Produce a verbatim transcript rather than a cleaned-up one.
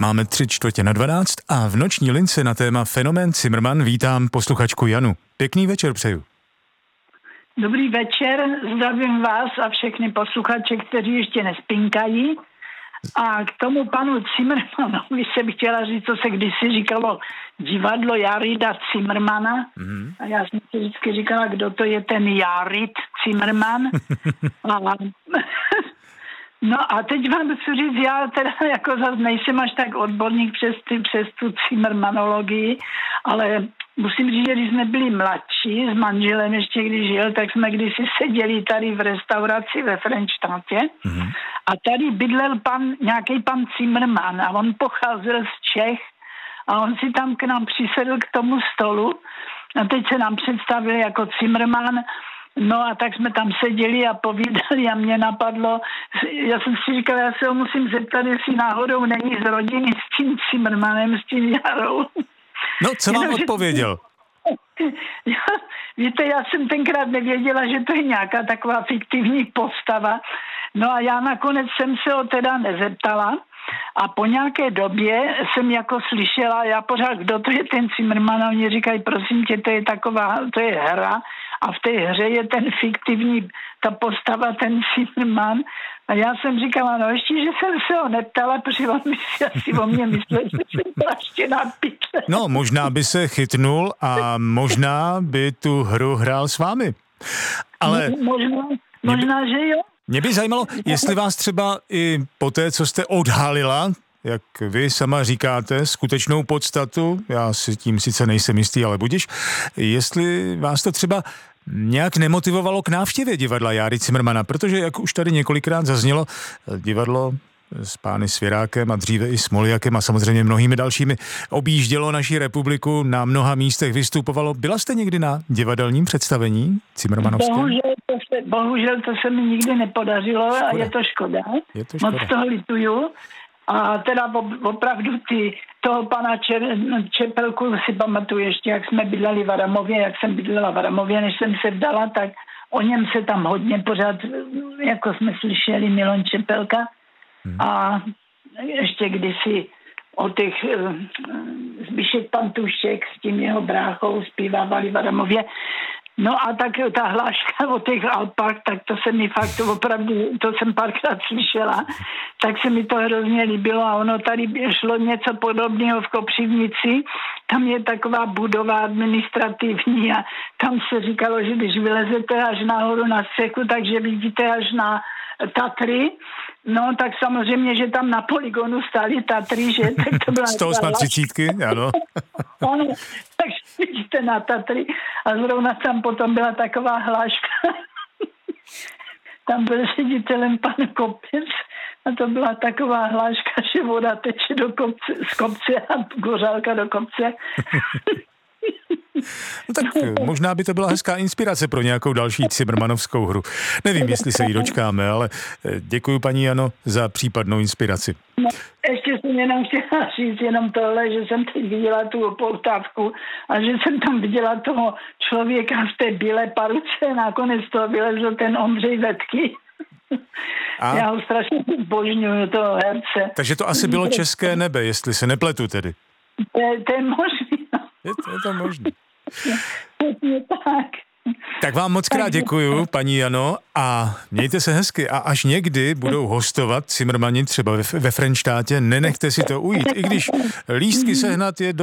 Máme tři čtvrtě na dvanáct a v noční lince na téma fenomén Cimrman vítám posluchačku Janu. Pěkný večer přeju. Dobrý večer, zdravím vás a všechny posluchače, kteří ještě nespinkají. A k tomu panu Cimrmanovi jsem chtěla říct, co se kdysi říkalo divadlo Jarida Cimrmana. Mm. A já jsem si vždycky říkala, kdo to je ten Jarid Cimrman. a, no a teď vám chci říct, já teda jako zase nejsem až tak odborník přes, ty, přes tu Cimrmanologii, ale musím říct, že když jsme byli mladší s manželem ještě když žil, tak jsme kdysi seděli tady v restauraci ve Frenštátě mm. a tady bydlel pan, nějaký pan Cimrman a on pocházel z Čech a on si tam k nám přisedl k tomu stolu a teď se nám představil jako Cimrman. No a tak jsme tam seděli a povídali a mě napadlo, já jsem si říkal, já se ho musím zeptat, jestli náhodou není z rodiny s tím Cimrmanem, s tím Jarou. No, co vám Jenom, odpověděl? Já, víte, já jsem tenkrát nevěděla, že to je nějaká taková fiktivní postava. No a já nakonec jsem se ho teda nezeptala a po nějaké době jsem jako slyšela, já pořád, kdo to je ten Cimrman, a oni říkají, prosím tě, to je taková, to je hra a v té hře je ten fiktivní, ta postava, ten Cimrman. A já jsem říkala, no ještě, že jsem se ho neptala, protože on mi si asi o mě myslel, že jsem praštěná pytle. No, možná by se chytnul a možná by tu hru hrál s vámi. Ale... Možná, možná by, že jo. Mě by zajímalo, jestli vás třeba i po té, co jste odhalila, jak vy sama říkáte, skutečnou podstatu, já si tím sice nejsem jistý, ale budiš, jestli vás to třeba nějak nemotivovalo k návštěvě divadla Járy Cimrmana, protože, jak už tady několikrát zaznělo, divadlo s pány Svěrákem a dříve i Smoljakem a samozřejmě mnohými dalšími objíždělo naši republiku, na mnoha místech vystupovalo. Byla jste někdy na divadelním představení Cimrmanovském? Bohužel to se, bohužel to se mi nikdy nepodařilo škoda. A je to škoda. Je to škoda. Moc toho lituju. A teda opravdu ty, toho pana Čepelku si pamatuju ještě, jak jsme bydleli v Adamově, jak jsem bydlela v Adamově, než jsem se vdala, tak o něm se tam hodně pořád, jako jsme slyšeli, Milon Čepelka. Hmm. A ještě kdysi o těch uh, Zbyšek Pantušek s tím jeho bráchou zpívávali v Adamově. No a tak ta hláška o těch Alpách, tak to se mi fakt opravdu, to jsem párkrát slyšela, tak se mi to hrozně líbilo a ono tady šlo něco podobného v Kopřivnici. Tam je taková budova administrativní a tam se říkalo, že když vylezete až nahoru na střechu, takže vidíte až na Tatry. No, tak samozřejmě, že tam na poligonu stály Tatry, že? Tak to byla z toho jsme třicítky, ano. Ano, takže vidíte na Tatry a zrovna tam potom byla taková hláška. Tam byl ředitelem pan Kopec a to byla taková hláška, že voda teče do kopce, z kopce a gořálka do kopce. No tak možná by to byla hezká inspirace pro nějakou další Cimrmanovskou hru. Nevím, jestli se jí dočkáme, ale děkuji paní Jano za případnou inspiraci. No, ještě jsem jenom chtěla říct jenom tohle, že jsem teď viděla tu opoutávku a že jsem tam viděla toho člověka v té bílé paruce, nakonec toho vylezl ten Ondřej Vetky. A? Já ho strašně zbožňuju, toho herce. Takže to asi bylo České nebe, jestli se nepletu tedy. To je, to je možný. Je to, je to možný. Je tak. Tak vám moc krát děkuju, paní Jano, a mějte se hezky. A až někdy budou hostovat Cimrmani třeba ve, ve Frenštátě, nenechte si to ujít. I když lístky sehnat je do